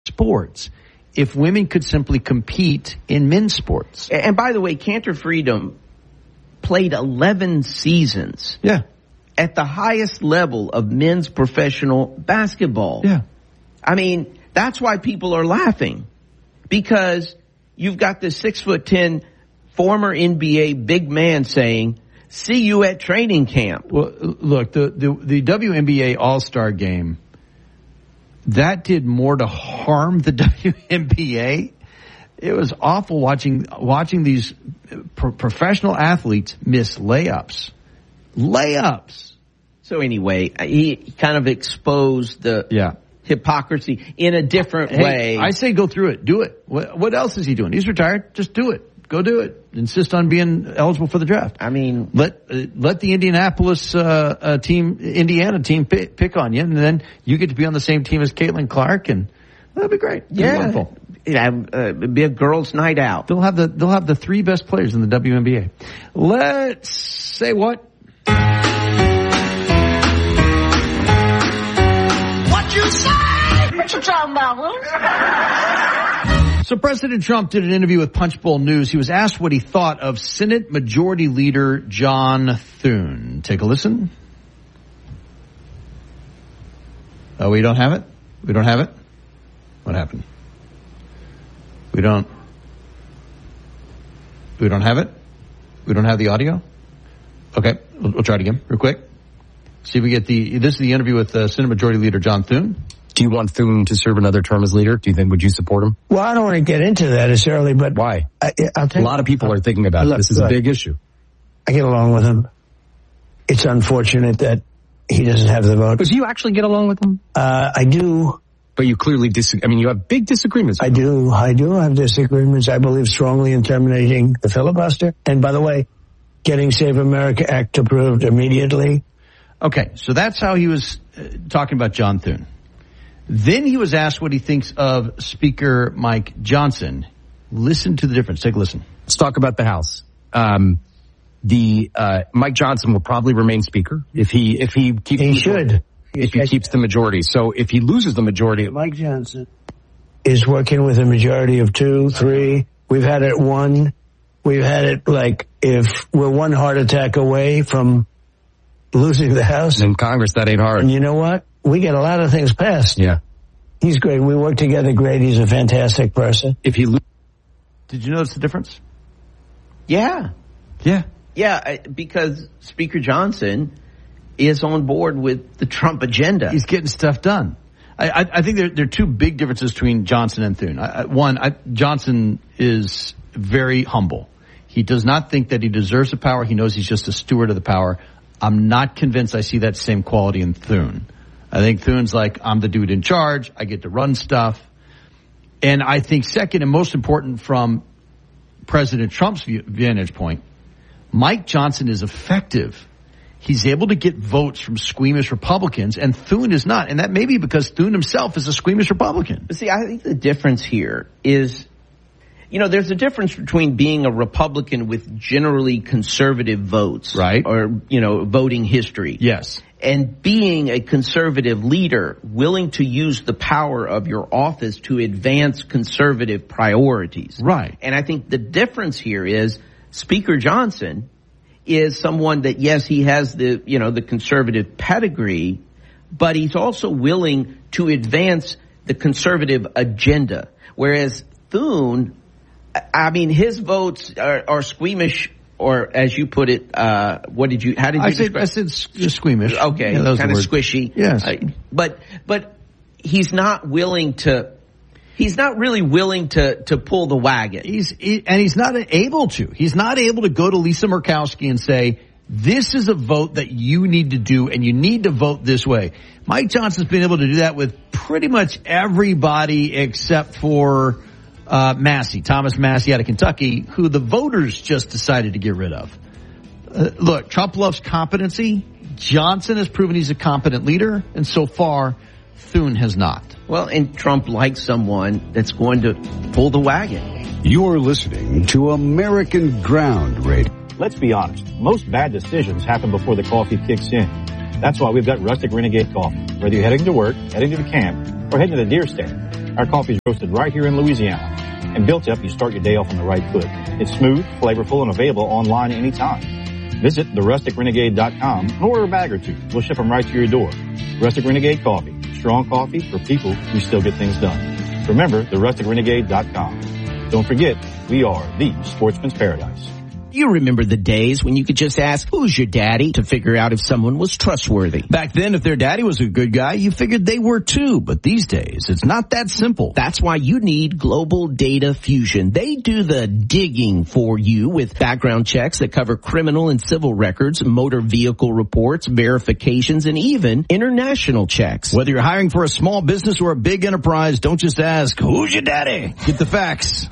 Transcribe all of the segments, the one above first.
sports if women could simply compete in men's sports. And by the way, Cantor Freedom played 11 seasons. Yeah. At the highest level of men's professional basketball. Yeah. I mean, that's why people are laughing. Because you've got this 6'10" former NBA big man saying, see you at training camp. Well, look, the WNBA All-Star game, that did more to harm the WNBA. It was awful watching these professional athletes miss layups. So anyway, he kind of exposed the hypocrisy in a different way. I say go through it. Do it. What else is he doing? He's retired. Just do it. Go do it. Insist on being eligible for the draft. I mean, let the Indianapolis Indiana team pick on you, and then you get to be on the same team as Caitlin Clark, and that'll be great. Yeah, it'd be a girls' night out. They'll have the three best players in the WNBA. Let's say what. What you say? What you talking about, So President Trump did an interview with Punchbowl News. He was asked what he thought of Senate Majority Leader John Thune. Take a listen. Oh, we don't have it? We don't have it? What happened? We don't have it? We don't have the audio? Okay, we'll try it again real quick. See if we get this is the interview with Senate Majority Leader John Thune. Do you want Thune to serve another term as leader? Would you support him? Well, I don't want to get into that necessarily, but why? A lot of people are thinking about it. This is a big issue. I get along with him. It's unfortunate that he doesn't have the vote. But do you actually get along with him? I do. But you clearly disagree. I mean, you have big disagreements. I do have disagreements. I believe strongly in terminating the filibuster. And by the way, getting Save America Act approved immediately. Okay, so that's how he was talking about John Thune. Then he was asked what he thinks of Speaker Mike Johnson. Listen to the difference. Take a listen. Let's talk about the House. Mike Johnson will probably remain Speaker if he keeps the majority. So if he loses the majority, Mike Johnson is working with a majority of 2, 3. We've had it 1. We've had it like if we're one heart attack away from losing the House. In Congress, that ain't hard. And you know what? We get a lot of things passed. Yeah. He's great. We work together great. He's a fantastic person. Did you notice the difference? Yeah. Yeah. Yeah, because Speaker Johnson is on board with the Trump agenda. He's getting stuff done. I think there are two big differences between Johnson and Thune. Johnson is very humble. He does not think that he deserves the power. He knows he's just a steward of the power. I'm not convinced I see that same quality in Thune. I think Thune's like, I'm the dude in charge. I get to run stuff. And I think second and most important from President Trump's vantage point, Mike Johnson is effective. He's able to get votes from squeamish Republicans, and Thune is not. And that may be because Thune himself is a squeamish Republican. But see, I think the difference here is, there's a difference between being a Republican with generally conservative votes. Right. Or, voting history. Yes. And being a conservative leader willing to use the power of your office to advance conservative priorities. Right. And I think the difference here is Speaker Johnson is someone that, yes, he has the conservative pedigree, but he's also willing to advance the conservative agenda. Whereas Thune, his votes are squeamish, or as you put it, how did you describe? I said squeamish. Okay, yeah, kind of squishy. Yes. But he's not willing to. He's not really willing to pull the wagon. He's not able to. He's not able to go to Lisa Murkowski and say, this is a vote that you need to do, and you need to vote this way. Mike Johnson's been able to do that with pretty much everybody except for Thomas Massey out of Kentucky, who the voters just decided to get rid of. Look, Trump loves competency. Johnson has proven he's a competent leader, and so far, Thune has not. Well, and Trump likes someone that's going to pull the wagon. You're listening to American Ground Radio. Let's be honest. Most bad decisions happen before the coffee kicks in. That's why we've got Rustic Renegade Coffee. Whether you're heading to work, heading to the camp, or heading to the deer stand, Our coffee is roasted right here in Louisiana. And built up, you start your day off on the right foot. It's smooth, flavorful, and available online anytime. Visit therusticrenegade.com and order a bag or two. We'll ship them right to your door. Rustic Renegade Coffee. Strong coffee for people who still get things done. Remember, therusticrenegade.com. Don't forget, we are the Sportsman's Paradise. You remember the days when you could just ask, who's your daddy, to figure out if someone was trustworthy. Back then, if their daddy was a good guy, you figured they were too. But these days, it's not that simple. That's why you need Global Data Fusion. They do the digging for you with background checks that cover criminal and civil records, motor vehicle reports, verifications, and even international checks. Whether you're hiring for a small business or a big enterprise, don't just ask, who's your daddy? Get the facts.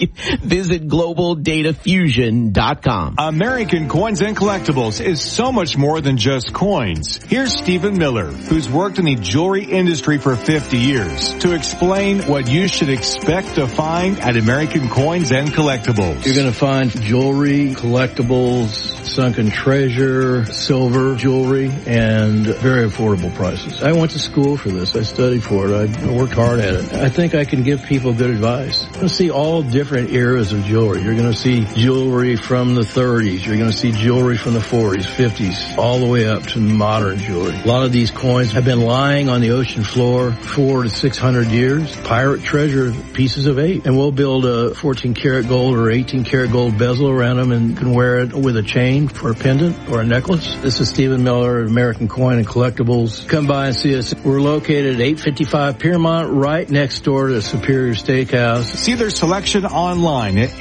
Visit GlobalDataFusion.com. American Coins and Collectibles is so much more than just coins. Here's Stephen Miller, who's worked in the jewelry industry for 50 years, to explain what you should expect to find at American Coins and Collectibles. You're going to find jewelry, collectibles, sunken treasure, silver jewelry, and very affordable prices. I went to school for this. I studied for it. I worked hard at it. I think I can give people good advice. You're going to see all different eras of jewelry. You're going to see jewelry from the 30s. You're going to see jewelry from the 40s, 50s, all the way up to modern jewelry. A lot of these coins have been lying on the ocean floor 400 to 600 years. Pirate treasure, pieces of 8. And we'll build a 14 karat gold or 18 karat gold bezel around them and can wear it with a chain for a pendant or a necklace. This is Stephen Miller at American Coin and Collectibles. Come by and see us. We're located at 855 Piermont, right next door to Superior Steakhouse. See their selection online at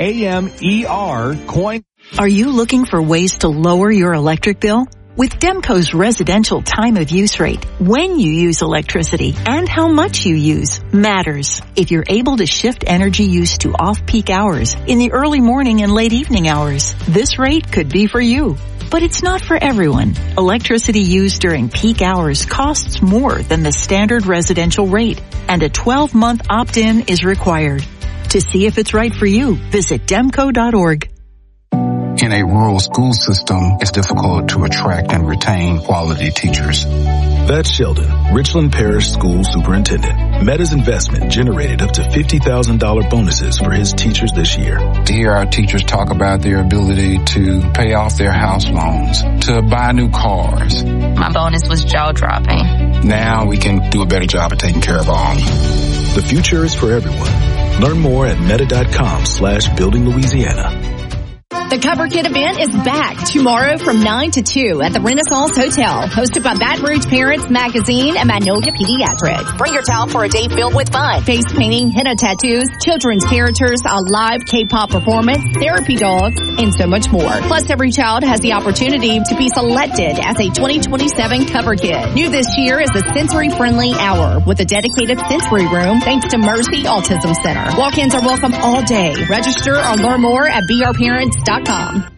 AMER Coin. Are you looking for ways to lower your electric bill? With Demco's residential time of use rate, when you use electricity and how much you use matters. If you're able to shift energy use to off-peak hours in the early morning and late evening hours, this rate could be for you. But it's not for everyone. Electricity used during peak hours costs more than the standard residential rate, and a 12-month opt-in is required. To see if it's right for you, visit demco.org. In a rural school system, it's difficult to attract and retain quality teachers. That's Sheldon, Richland Parish School Superintendent. Meta's investment generated up to $50,000 bonuses for his teachers this year. To hear our teachers talk about their ability to pay off their house loans, to buy new cars. My bonus was jaw-dropping. Now we can do a better job of taking care of our own. The future is for everyone. Learn more at meta.com/Building Louisiana. The Cover Kid event is back tomorrow from 9 to 2 at the Renaissance Hotel, hosted by Baton Rouge Parents Magazine and Magnolia Pediatrics. Bring your child for a day filled with fun. Face painting, henna tattoos, children's characters, a live K-pop performance, therapy dogs, and so much more. Plus, every child has the opportunity to be selected as a 2027 Cover Kid. New this year is the sensory-friendly hour with a dedicated sensory room thanks to Mercy Autism Center. Walk-ins are welcome all day. Register or learn more at brparents.com.